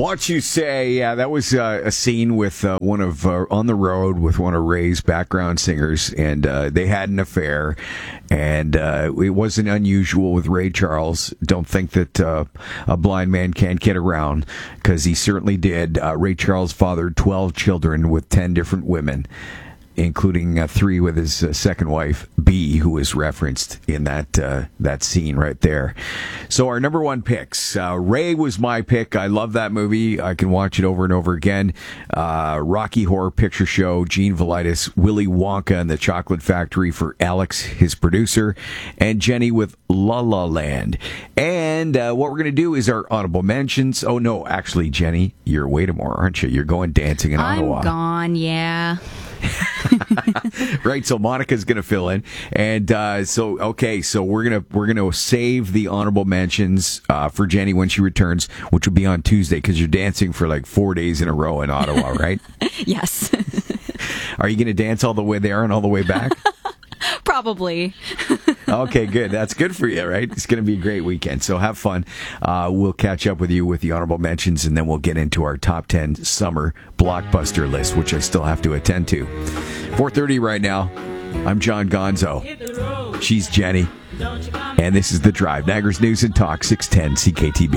What you say? Yeah, that was a scene with one of On the Road with one of Ray's background singers, and they had an affair, and it wasn't unusual with Ray Charles. Don't think that a blind man can't get around, because he certainly did. Ray Charles fathered 12 children with 10 different women, including 3 with his second wife, B, who is referenced in that scene right there. So our number 1 picks. Ray was my pick. I love that movie. I can watch it over and over again. Rocky Horror Picture Show, Gene Velitis, Willy Wonka and the Chocolate Factory for Alex, his producer, and Jenny with La La Land. And what we're going to do is our honorable mentions. Oh, no, actually, Jenny, you're away tomorrow, aren't you? You're going dancing in Ottawa. I'm gone, yeah. Right, so Monica's going to fill in, and so we're gonna save the honorable mentions for Jenny when she returns, which will be on Tuesday, because you're dancing for like 4 days in a row in Ottawa, right? Yes. Are you going to dance all the way there and all the way back? Probably. Okay, good. That's good for you, right? It's going to be a great weekend, so have fun. We'll catch up with you with the honorable mentions, and then we'll get into our top 10 summer blockbuster list, which I still have to attend to. 4:30 right now. I'm John Gonzo. She's Jenny. And this is The Drive. Niagara's News and Talk, 610 CKTB.